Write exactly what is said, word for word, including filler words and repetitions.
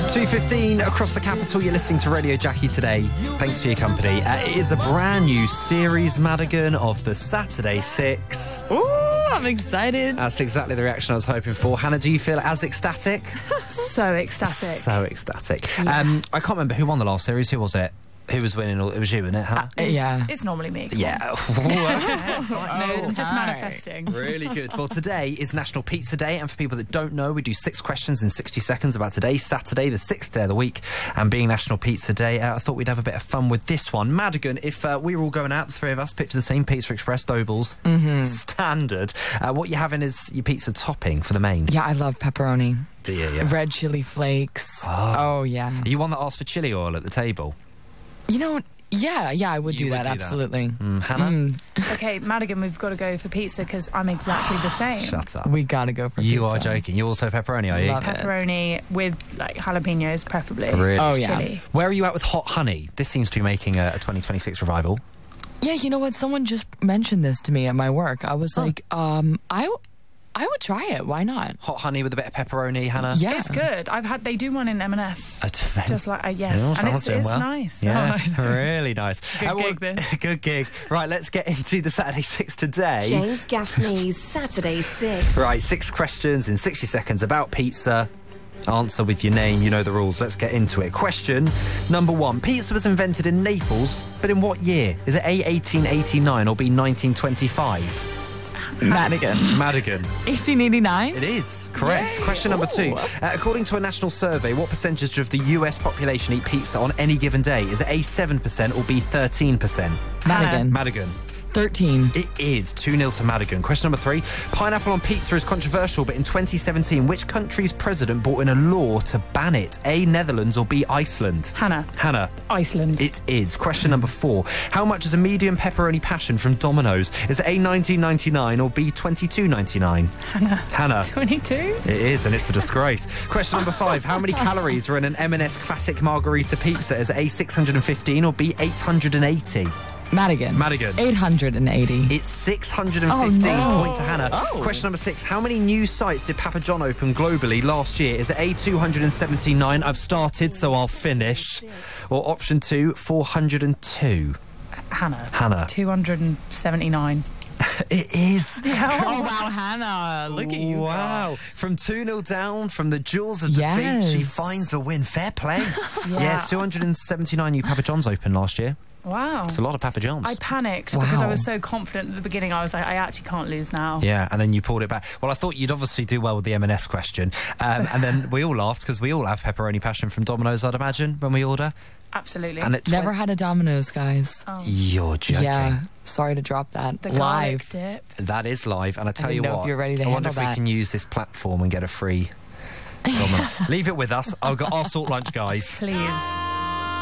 two fifteen across the capital. You're listening to Radio Jackie today. Thanks for your company. Uh, it is a brand new series, Madigan, of the Saturday Six. Ooh, I'm excited. That's exactly the reaction I was hoping for. Hannah, do you feel as ecstatic? So ecstatic. So ecstatic. Yeah. Um, I can't remember who won the last series. Who was it? Who was winning? All? It was you, wasn't it, Hannah? Uh, yeah. It's normally me. Yeah. No, I'm just hi. manifesting. Really good. Well, today is National Pizza Day, and for people that don't know, we do six questions in sixty seconds about today, Saturday, the sixth day of the week, and being National Pizza Day, uh, I thought we'd have a bit of fun with this one. Madigan, if uh, we were all going out, the three of us, picture the same Pizza Express, Dobles, Mm-hmm. standard. Uh, what you're having is your pizza topping for the main. Yeah, I love pepperoni. Do you? Yeah. Red chili flakes. Oh. Oh, yeah. Are you one that asks for chili oil at the table? You know, yeah, yeah, I would You do would that, do that. absolutely. Mm, Hannah? Mm, Okay, Madigan, we've got to go for pizza because I'm exactly the same. Shut up. we gotta go for You pizza. are joking. You also pepperoni, are you? Love it. Pepperoni with like jalapenos, preferably. Really? Oh, yeah. Chili. Where are you at with hot honey? This seems to be making a, a twenty twenty-six revival. Yeah, you know what? Someone just mentioned this to me at my work. I was Oh. like, um, I, w- I would try it. Why not? Hot honey with a bit of pepperoni, Hannah? Yeah. It's good. I've had. They do one in M and S. Uh, then- Just like uh, yes, Yeah, and someone's it's, doing it's well. nice. Yeah, Oh, really nice. Good well, gig, this. Good gig. Right, let's get into the Saturday Six today. James Gaffney's Saturday Six. Right, six questions in sixty seconds about pizza. Answer with your name. You know the rules. Let's get into it. Question number one. Pizza was invented in Naples, but in what year? Is it A, eighteen eighty-nine or B, nineteen twenty-five? Madigan. Madigan. eighteen eighty-nine? It is correct. Yay. Question number two. Ooh. Uh, according to a national survey, what percentage of the U S population eat pizza on any given day? Is it A, seven percent or B, thirteen percent? Madigan. Madigan. thirteen. It is two nil to Madigan. Question number three. Pineapple on pizza is controversial, but in twenty seventeen, which country's president brought in a law to ban it? A, Netherlands or B, Iceland? Hannah, Hannah. Iceland. It is. Question number four. How much is a medium pepperoni passion from Domino's? Is it A, nineteen ninety-nine or B, twenty-two ninety-nine? Hannah. Hannah. Twenty-two. It is, and it's a disgrace. Question number five. How many calories are in an M and S classic margarita pizza? Is it A, six hundred fifteen or B, eight hundred eighty? Madigan. Madigan. eight hundred eighty. It's six hundred fifteen. Oh, no. Point to Hannah. Oh. Question number six. How many new sites did Papa John open globally last year? Is it A, two hundred seventy-nine? I've started, so I'll finish. Or option two, four hundred two? Hannah. Hannah. Two hundred and seventy-nine. It is. Oh, wow, Hannah. Look at you. Wow. From two nil down, from the jaws of defeat, Yes. she finds a win. Fair play. yeah. Yeah. two hundred seventy-nine new Papa John's opened last year. Wow. It's a lot of Papa John's. I panicked because I Wow. was so confident at the beginning. I was like, I actually can't lose now. Yeah, and then you pulled it back. Well, I thought you'd obviously do well with the M and S question. Um, and then we all laughed because we all have pepperoni passion from Domino's, I'd imagine, when we order. Absolutely. And it's Never had a Domino's, guys. Oh. You're joking. Yeah. Sorry to drop that. The Live. garlic dip. That is live, and I tell didn't you know what, if you're ready to I wonder handle if we that. can use this platform and get a free Domino. Leave it with us. I'll, go, I'll sort lunch, guys. Please.